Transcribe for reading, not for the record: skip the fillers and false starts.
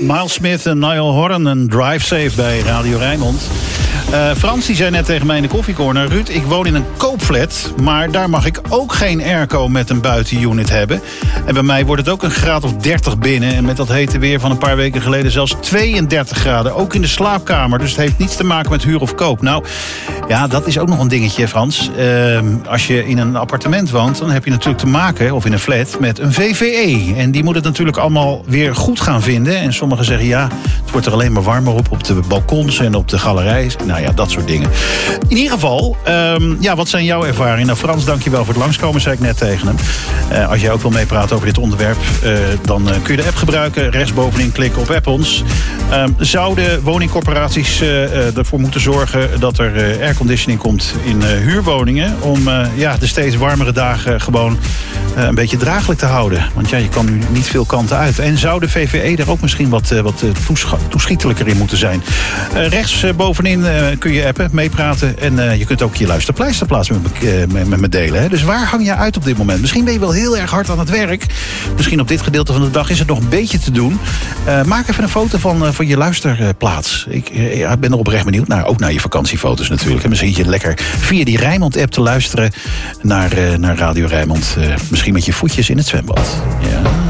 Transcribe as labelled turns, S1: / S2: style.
S1: Miles Smith en Niall Horan en Drive Safe bij Radio Rijnmond. Frans die zei net tegen mij in de koffiecorner: Ruud, ik woon in een koopflat, maar daar mag ik ook geen airco met een buitenunit hebben. En bij mij wordt het ook een graad of 30 binnen. En met dat hete weer van een paar weken geleden zelfs 32 graden. Ook in de slaapkamer. Dus het heeft niets te maken met huur of koop. Nou, ja, dat is ook nog een dingetje, Frans. Als je in een appartement woont, dan heb je natuurlijk te maken, of in een flat, met een VVE. En die moet het natuurlijk allemaal weer goed gaan vinden. En sommigen zeggen, ja, het wordt er alleen maar warmer op de balkons en op de galerij. Nou ja, dat soort dingen. In ieder geval, wat zijn jouw ervaringen? Nou, Frans, dankjewel voor het langskomen, zei ik net tegen hem. Als jij ook wil meepraten over dit onderwerp, dan kun je de app gebruiken. Rechtsbovenin klikken op App ons. Zouden woningcorporaties ervoor moeten zorgen dat er airconditioning komt in huurwoningen, om de steeds warmere dagen gewoon een beetje draaglijk te houden? Want ja, je kan nu niet veel kanten uit. En zou de VVE er ook misschien wat toeschietelijker in moeten zijn? Rechts bovenin kun je appen, meepraten. En je kunt ook je luisterpleisterplaats met me delen. Hè? Dus waar hang je uit op dit moment? Misschien ben je wel heel erg hard aan het werk. Misschien op dit gedeelte van de dag is het nog een beetje te doen. Maak even een foto van je luisterplaats. Ik ben er oprecht benieuwd. Ook naar je vakantiefoto's natuurlijk. En misschien zit je lekker via die Rijnmond-app te luisteren naar Radio Rijnmond. Misschien met je voetjes in het zwembad. Ja.